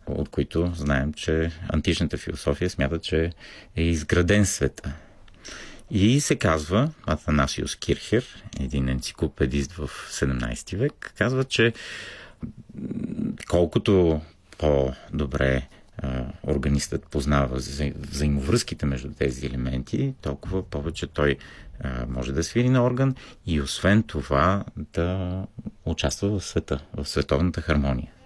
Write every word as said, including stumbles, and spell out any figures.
от които знаем, че античната философия смята, че е изграден света. И се казва, Атанасиус Кирхер, един енциклопедист в седемнайсети век, казва, че колкото по-добре а, органистът познава вза... взаимовръзките между тези елементи, толкова повече той а, може да свири на орган и освен това да участва в света, в световната хармония.